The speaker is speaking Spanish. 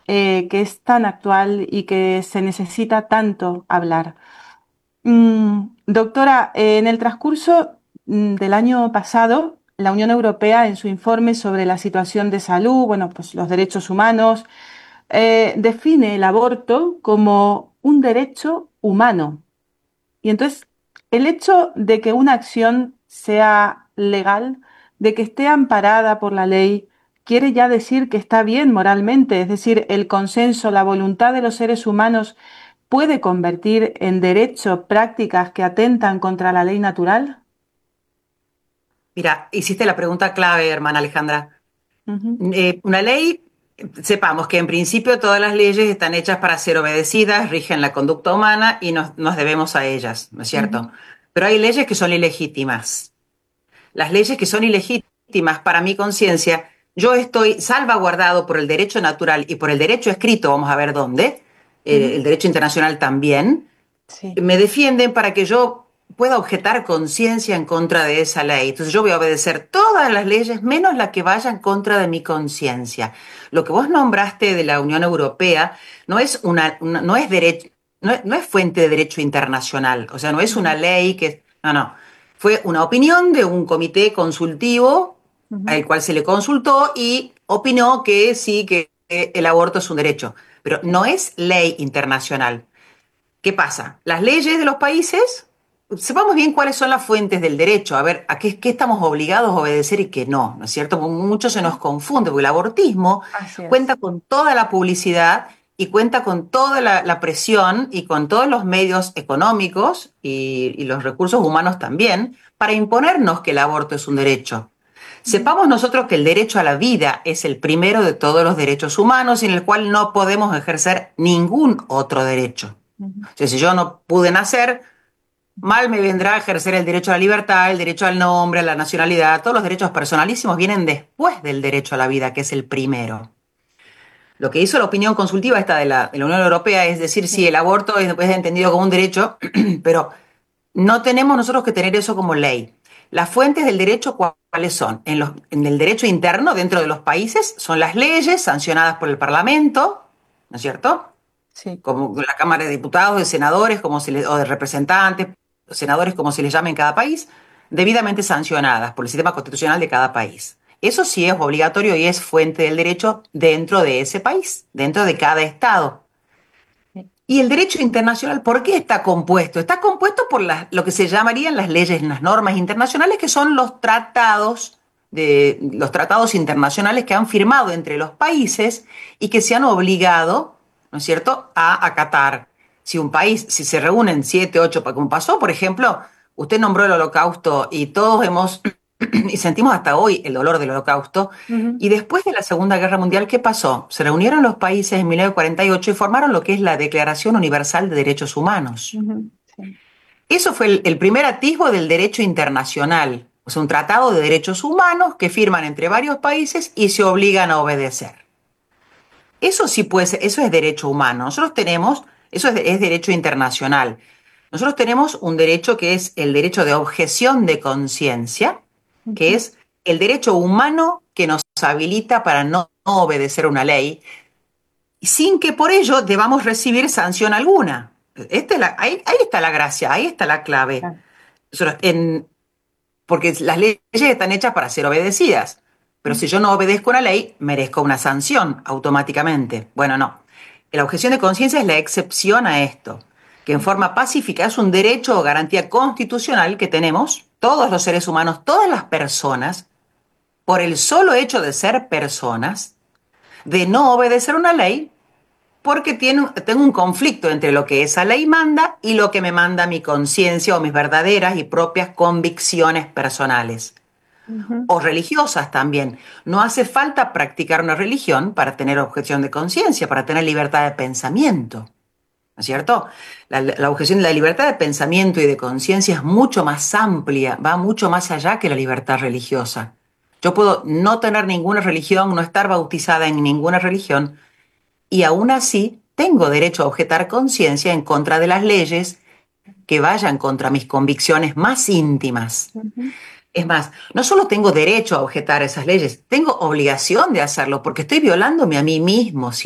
que es tan actual y que se necesita tanto hablar. Doctora, en el transcurso del año pasado, la Unión Europea, en su informe sobre la situación de salud, bueno, pues los derechos humanos, define el aborto como un derecho humano. Y entonces, el hecho de que una acción sea legal, de que esté amparada por la ley, quiere ya decir que está bien moralmente, es decir, el consenso, la voluntad de los seres humanos puede convertir en derecho prácticas que atentan contra la ley natural. Mira, hiciste la pregunta clave, hermana Alejandra. Ujú, Una ley, sepamos que en principio todas las leyes están hechas para ser obedecidas, rigen la conducta humana y nos debemos a ellas, ¿no es ujú, cierto? Pero hay leyes que son ilegítimas. Las leyes que son ilegítimas para mi conciencia, yo estoy salvaguardado por el derecho natural y por el derecho escrito, vamos a ver dónde, ujú. el derecho internacional también, Sí. me defienden para que yo pueda objetar conciencia en contra de esa ley. Entonces yo voy a obedecer todas las leyes menos las que vayan en contra de mi conciencia. Lo que vos nombraste de la Unión Europea no es no es derecho, no es fuente de derecho internacional. O sea, no es una Ujú, ley que, no, no. Fue una opinión de un comité consultivo ujú, al cual se le consultó y opinó que sí, que el aborto es un derecho, pero no es ley internacional. ¿Qué pasa? Las leyes de los países, sepamos bien cuáles son las fuentes del derecho, a ver, qué estamos obligados a obedecer y qué no, ¿no es cierto? Mucho se nos confunde, porque el abortismo así cuenta es. con toda la publicidad y cuenta con toda la presión y con todos los medios económicos y los recursos humanos también para imponernos que el aborto es un derecho. Ujú, Sepamos nosotros que el derecho a la vida es el primero de todos los derechos humanos en el cual no podemos ejercer ningún otro derecho. ujú, O sea, si yo no pude nacer, mal me vendrá a ejercer el derecho a la libertad, el derecho al nombre, a la nacionalidad. Todos los derechos personalísimos vienen después del derecho a la vida, que es el primero. Lo que hizo la opinión consultiva esta de la Unión Europea es decir, sí, sí, el aborto es entendido como un derecho, pero no tenemos nosotros que tener eso como ley. Las fuentes del derecho, ¿cuáles son? En el derecho interno, dentro de los países, son las leyes sancionadas por el Parlamento, ¿no es cierto? sí. Como la Cámara de Diputados, de senadores, o de representantes, senadores, como se les llame en cada país, debidamente sancionadas por el sistema constitucional de cada país. Eso sí es obligatorio y es fuente del derecho dentro de ese país, dentro de cada estado. Sí. Y el derecho internacional, ¿por qué está compuesto? Está compuesto por lo que se llamarían las leyes, las normas internacionales, que son los tratados internacionales que han firmado entre los países y que se han obligado, ¿no es cierto?, a acatar. Si un país, si se reúnen siete, ocho, como pasó, por ejemplo, usted nombró el Holocausto y todos hemos y sentimos hasta hoy el dolor del Holocausto. Ujú, Y después de la Segunda Guerra Mundial, ¿qué pasó? Se reunieron los países en 1948 y formaron lo que es la Declaración Universal de Derechos Humanos. ujú, sí. Eso fue el primer atisbo del derecho internacional, o sea, un tratado de derechos humanos que firman entre varios países y se obligan a obedecer. Eso sí puede ser, eso es derecho humano. Nosotros tenemos, es derecho internacional. Nosotros tenemos un derecho que es el derecho de objeción de conciencia, que Ujú, es el derecho humano que nos habilita para no obedecer una ley, sin que por ello debamos recibir sanción alguna. Ahí está la gracia, ahí está la clave. claro. Porque las leyes están hechas para ser obedecidas. Pero Ujú, si yo no obedezco una ley, merezco una sanción automáticamente. Bueno, no. La objeción de conciencia es la excepción a esto, que en ujú, forma pacífica es un derecho o garantía constitucional que tenemos todos los seres humanos, todas las personas, por el solo hecho de ser personas, de no obedecer una ley, porque tengo un conflicto entre lo que esa ley manda y lo que me manda mi conciencia o mis verdaderas y propias convicciones personales ujú, o religiosas también. No hace falta practicar una religión para tener objeción de conciencia, para tener libertad de pensamiento, ¿no es cierto? La objeción de la libertad de pensamiento y de conciencia es mucho más amplia, va mucho más allá que la libertad religiosa. Yo puedo no tener ninguna religión, no estar bautizada en ninguna religión y aún así tengo derecho a objetar conciencia en contra de las leyes que vayan contra mis convicciones más íntimas. ujú. Es más, no solo tengo derecho a objetar esas leyes, tengo obligación de hacerlo porque estoy violándome a mí mismo,